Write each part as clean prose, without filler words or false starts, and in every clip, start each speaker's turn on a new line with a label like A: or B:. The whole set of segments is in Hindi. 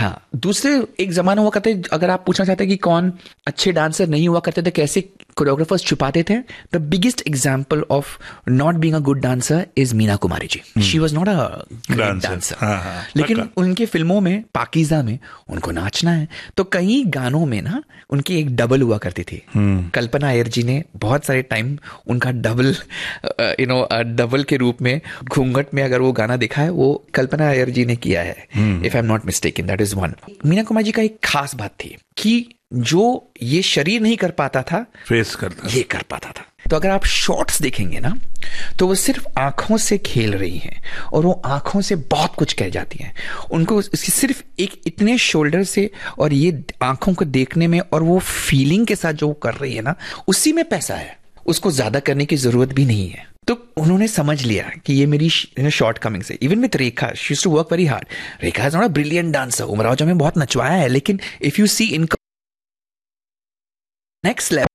A: हाँ, दूसरे एक जमाना हुआ करते, अगर आप पूछना चाहते हैं कि कौन अच्छे डांसर नहीं हुआ करते थे, कैसे कोरियोग्राफर्स छुपाते थे, the biggest example of not being a good dancer is Meena Kumari ji. She was not a great dancer, लेकिन उनके फिल्मों में, पाकीज़ा में उनको नाचना है, तो कई गानों में ना उनकी एक डबल हुआ करती थी. कल्पना अय्यर जी ने बहुत सारे टाइम उनका डबल डबल के रूप में घूंघट में अगर वो गाना दिखा है, वो कल्पना अय्यर जी ने किया है, if I am not mistaken. That is one. Meena Kumari ji का एक खास बात थी कि जो ये शरीर नहीं कर पाता था,
B: फेस करता,
A: ये कर पाता था. तो अगर आप शॉट्स देखेंगे ना, तो वो सिर्फ आंखों से खेल रही हैं और वो आंखों से बहुत कुछ कह जाती हैं. उनको सिर्फ एक इतने शोल्डर से और ये आंखों को देखने में और वो फीलिंग के साथ जो कर रही है ना, उसी में पैसा है. उसको ज्यादा करने की जरूरत भी नहीं है. तो उन्होंने समझ लिया कि ये मेरी शॉर्ट कमिंग से. Even with Rekha, she used to work very hard. Rekha is not a brilliant dancer. Umrao जब में बहुत नचवाया है, लेकिन if you see in next level,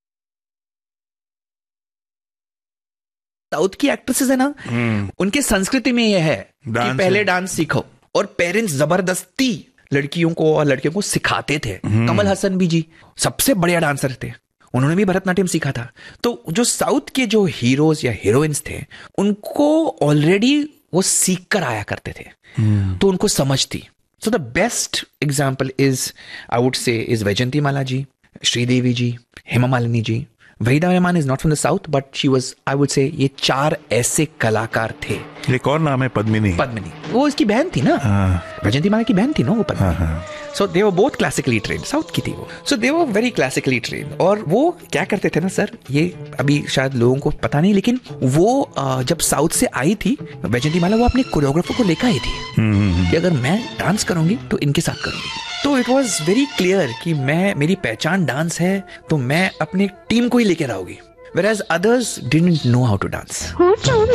A: south की एक्ट्रेसेस है ना, उनके संस्कृति में यह है कि पहले डांस सीखो, और पेरेंट्स जबरदस्ती लड़कियों को और लड़कियों को सिखाते थे. कमल हसन भी जी सबसे बढ़िया डांसर थे, उन्होंने भी भरतनाट्यम सीखा था. तो जो साउथ के जो हीरोज या हीरोइंस थे, उनको ऑलरेडी वो सीख कर आया करते थे, तो उनको समझ थी. So the best example is, I would say, is Vaijayanti Mala ji, Sridevi ji, Hema Malini ji. Waheeda Rehman is not from the south, but she was, I would say, ये 4 ऐसे कलाकार थे.
B: एक और नाम है पद्मिनी.
A: वो इसकी बहन थी ना, वैजयंती माला की बहन थी ना वो पद्मिनी. सो दे were both classically train, south की थी वो. सो दे वर वेरी क्लासिकली ट्रेन. और वो क्या करते थे ना सर, ये अभी शायद लोगों को पता नहीं, लेकिन वो जब साउथ से आई थी वैजयंती माला, वो अपने कोरियोग्राफर को लेकर आई थी कि अगर मैं डांस करूंगी तो इनके साथ करूंगी. तो इट वॉज वेरी क्लियर कि मेरी पहचान डांस है, तो मैं अपनी टीम को ही लेकर आऊंगी, whereas others didn't know how to dance.